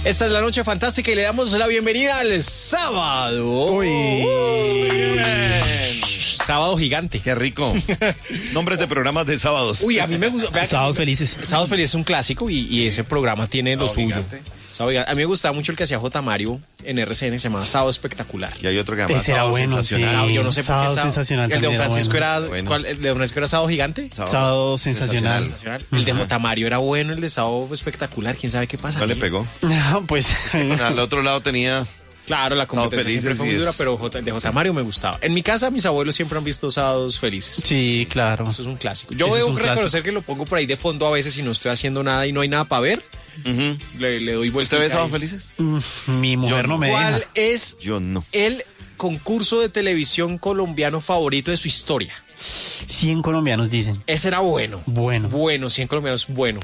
Esta es la noche fantástica y le damos la bienvenida al sábado. Uy. Sábado gigante. Qué rico. Nombres de programas de sábados. Uy, a mí me gusta. Sábados Felices. Sábados Felices es un clásico y ese programa tiene lo suyo. A mí me gustaba mucho el que hacía J. Mario en RCN, se llamaba Sábado Espectacular. Y hay otro que se llama Ese era Sábado bueno, Sensacional. sí. Yo no sé por qué Sábado Sensacional El de Don también era Francisco bueno. era. ¿Cuál? ¿El de Don Francisco era Sábado Gigante? Sábado Sensacional. El de J. Mario era bueno, el de Sábado Espectacular. ¿Quién sabe qué pasa? ¿Cuál le pegó? Pues. Al otro lado tenía... Claro, la competencia Felices, siempre fue muy sí dura, es. pero el de J. Mario me gustaba. En mi casa, mis abuelos siempre han visto Sábados Felices. Sí, claro. Eso es un clásico. Yo Eso es debo un reconocer clásico. que lo pongo por ahí de fondo a veces si no estoy haciendo nada y no hay nada para ver. Le doy vuelta. ¿Usted ve Sábados Felices? Mi mujer no me deja. ¿Cuál es Yo no. el concurso de televisión colombiano favorito de su historia? 100 colombianos dicen. Ese era bueno. Bueno. Bueno, 100 colombianos, bueno.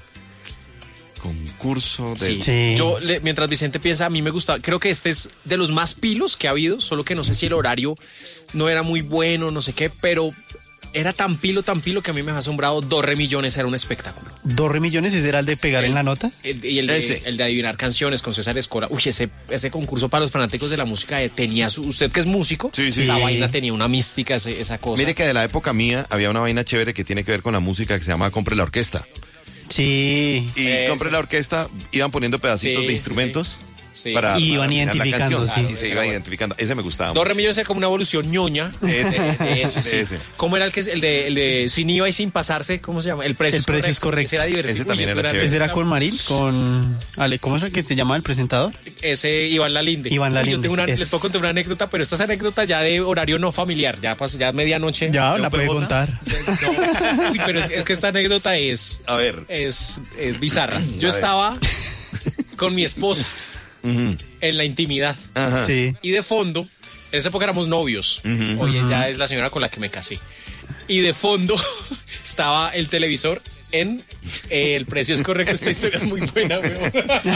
Concurso de... Sí. Sí. Mientras Vicente piensa, a mí me gusta, creo que este es de los más pilos que ha habido, solo que no sé si el horario no era muy bueno, no sé qué, pero era tan pilo que a mí me ha asombrado. 2 millones era un espectáculo. 2 millones, ¿ese era el de pegar en la nota? Y el de adivinar canciones con César Escola. Uy, ese concurso para los fanáticos de la música tenía usted que es músico, Sí, sí. esa Sí. vaina tenía una mística, esa cosa. Mire que de la época mía había una vaina chévere que tiene que ver con la música que se llama Compre la Orquesta. Sí. Y Eso. Compre la Orquesta, iban poniendo pedacitos Sí, de instrumentos. Sí. Para Y iban adivinar la identificando, canción. sí. Y se iba identificando. Ese me gustaba. 2 millones era como una evolución ñoña de ese, sí. Ese. ¿Cómo era el de sin IVA y sin pasarse? ¿Cómo se llama? El precio El precio es correcto. Ese era divertido. Ese también Uy, era chévere. Ese era con Maril, con... ¿Cómo es el que se llama el presentador? Ese Iván Lalinde. Iván Uy, Lalinde, Yo tengo les es. puedo contar una anécdota, pero esta es anécdota ya de horario no familiar. Ya medianoche. Ya, ¿De la un puede PJ? contar. No. Uy, pero es que esta anécdota es A ver. bizarra. Yo A ver. estaba con mi esposa en la intimidad. Ajá. Sí. Y de fondo, en esa época éramos novios. Hoy ella es la señora con la que me casé. Y de fondo estaba el televisor en El precio es correcto. Esta historia es muy buena, weón.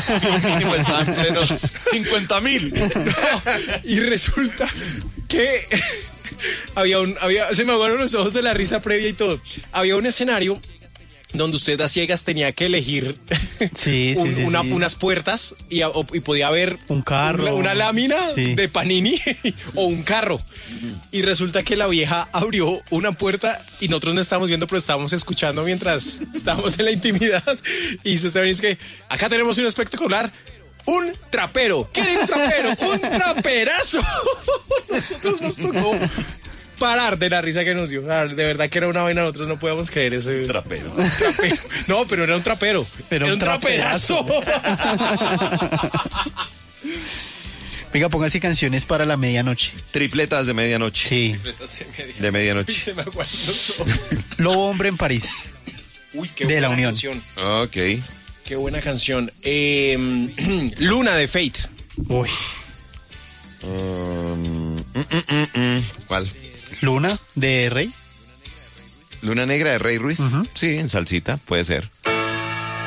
50.000. Y resulta que se me aguaron los ojos de la risa previa y todo. Había un escenario donde usted a ciegas tenía que elegir Sí, sí, sí, sí. unas puertas y podía haber Un carro. una lámina Sí. de Panini o un carro. Y resulta que la vieja abrió una puerta y nosotros no estábamos viendo, pero estábamos escuchando mientras estábamos en la intimidad. Y se saben, es que acá tenemos un espectacular. Un trapero. ¿Qué es un trapero? ¡Un traperazo! Nosotros nos tocó parar de la risa que nos dio. De verdad que era una vaina, nosotros no podíamos creer eso. Trapero. Trapero. No, pero no era un trapero. Pero era un un traperazo. Venga, póngase canciones para la medianoche. Tripletas de medianoche. Sí. De medianoche. Se me aguaron los ojos. Lobo Hombre en París. Uy, qué De buena La Unión. canción. Ok. Qué buena canción. Luna de Fate. Uy. ¿Cuál? Luna de Rey. Luna Negra de Rey Ruiz. Sí, en salsita, puede ser.